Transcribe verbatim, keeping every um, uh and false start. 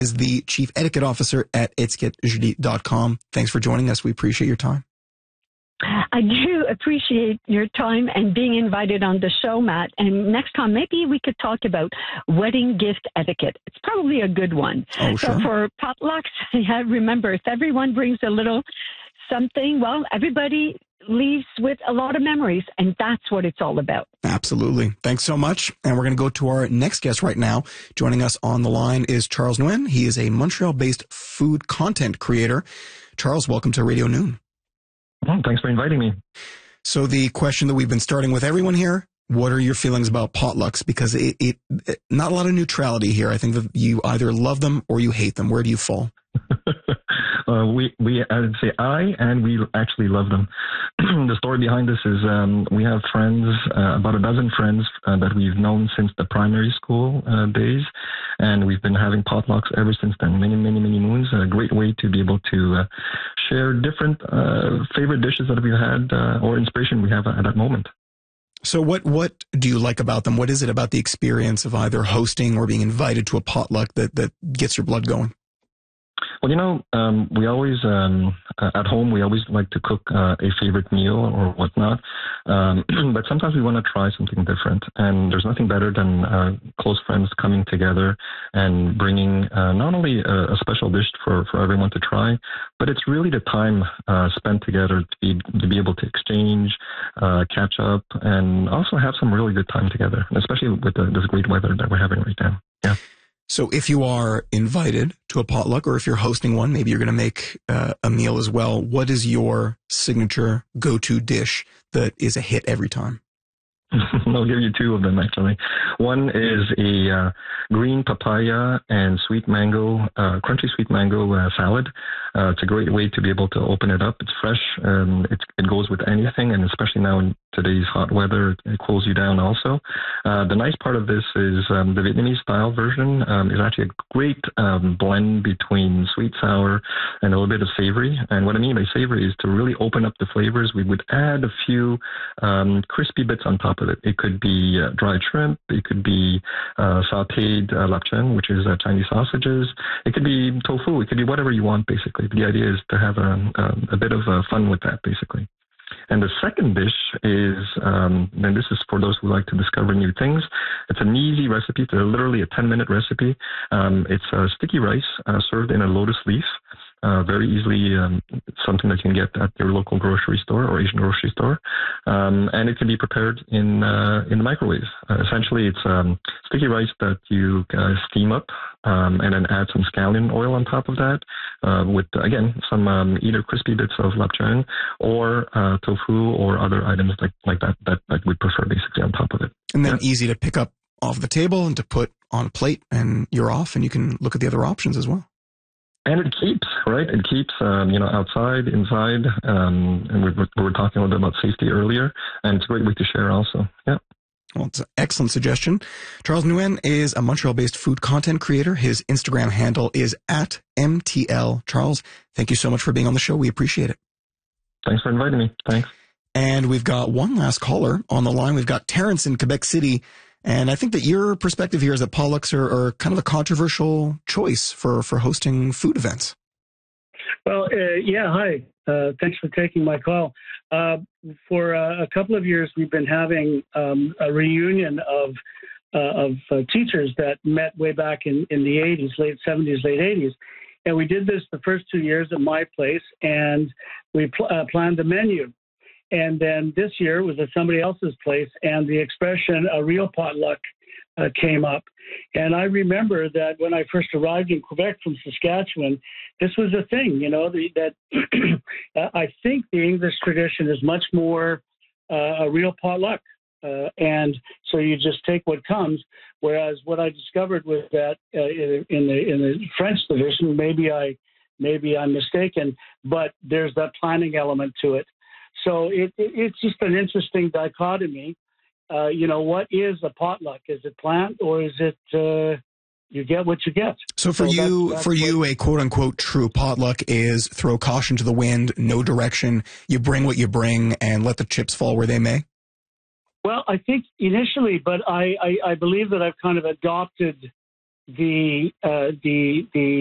is the Chief Etiquette Officer at etiquette julie dot com. Thanks for joining us. We appreciate your time. I do appreciate your time and being invited on the show, Matt. And next time, maybe we could talk about wedding gift etiquette. It's probably a good one. Oh, sure. So for potlucks, yeah, remember, if everyone brings a little something, well, everybody leaves with a lot of memories, and that's what it's all about. Absolutely. Thanks so much. And we're going to go to our next guest right now. Joining us on the line is Charles Nguyen. He is a Montreal-based food content creator. Charles, welcome to Radio Noon. Oh, thanks for inviting me. So the question that we've been starting with everyone here, what are your feelings about potlucks? Because it, it, it not a lot of neutrality here. I think that you either love them or you hate them. Where do you fall? uh, we, we, I would say I, and we actually love them. The story behind this is um, we have friends, uh, about a dozen friends uh, that we've known since the primary school uh, days, and we've been having potlucks ever since then, many, many, many moons. A great way to be able to uh, share different uh, favorite dishes that we've had uh, or inspiration we have at that moment. So what, what do you like about them? What is it about the experience of either hosting or being invited to a potluck that, that gets your blood going? Well, you know, um, we always, um, uh, at home, we always like to cook uh, a favorite meal or whatnot. Um, but sometimes we want to try something different. And there's nothing better than uh, close friends coming together and bringing uh, not only a, a special dish for, for everyone to try, but it's really the time uh, spent together to be, to be able to exchange, uh, catch up, and also have some really good time together, especially with the, this great weather that we're having right now. Yeah. So if you are invited to a potluck or if you're hosting one, maybe you're going to make uh, a meal as well. What is your signature go-to dish that is a hit every time? I'll give you two of them, actually. One is a uh, green papaya and sweet mango, uh, crunchy sweet mango uh, salad. Uh, it's a great way to be able to open it up. It's fresh. Um, it, it goes with anything, and especially now in today's hot weather, it, it cools you down also. Uh, the nice part of this is um, the Vietnamese-style version um, is actually a great um, blend between sweet, sour, and a little bit of savory. And what I mean by savory is to really open up the flavors. We would add a few um, crispy bits on top of it. It could be uh, dried shrimp. It could be uh, sautéed uh, lapchen, which is uh, Chinese sausages. It could be tofu. It could be whatever you want, basically. The idea is to have a, a, a bit of uh, fun with that, basically. And the second dish is, um, and this is for those who like to discover new things. It's an easy recipe. It's literally a ten-minute recipe. Um, it's uh, sticky rice uh, served in a lotus leaf. Uh, very easily, um, something that you can get at your local grocery store or Asian grocery store, um, and it can be prepared in uh, in the microwave. Uh, essentially, it's um, sticky rice that you uh, steam up, um, and then add some scallion oil on top of that, uh, with again some um, either crispy bits of lapchen or uh, tofu or other items like like that that that we prefer basically on top of it. And then yeah. easy to pick up off the table and to put on a plate, and you're off, and you can look at the other options as well. And it keeps, right? It keeps, um, you know, outside, inside, um, and we were, we were talking a little bit about safety earlier, and it's a great way to share also. Yeah. Well, it's an excellent suggestion. Charles Nguyen is a Montreal-based food content creator. His Instagram handle is at M T L. Charles, thank you so much for being on the show. We appreciate it. Thanks for inviting me. Thanks. And we've got one last caller on the line. We've got Terrence in Quebec City. And I think that your perspective here is that potlucks are, are kind of a controversial choice for, for hosting food events. Well, uh, yeah, hi. Uh, thanks for taking my call. Uh, for uh, a couple of years, we've been having um, a reunion of uh, of uh, teachers that met way back in, in the eighties, late seventies, late eighties. And we did this the first two years at my place, and we pl- uh, planned the menu. And then this year was at somebody else's place, and the expression "a real potluck" uh, came up. And I remember that when I first arrived in Quebec from Saskatchewan, this was a thing. You know, the, that I think the English tradition is much more uh, a real potluck, uh, and so you just take what comes. Whereas what I discovered was that uh, in, in the in the French tradition, maybe I maybe I'm mistaken, but there's that planning element to it. So it, it, it's just an interesting dichotomy. Uh, you know, what is a potluck? Is it planned, or is it uh, you get what you get? So for so you, that's, that's for you, a quote unquote true potluck is throw caution to the wind, no direction. You bring what you bring, and let the chips fall where they may. Well, I think initially, but I, I, I believe that I've kind of adopted the uh, the the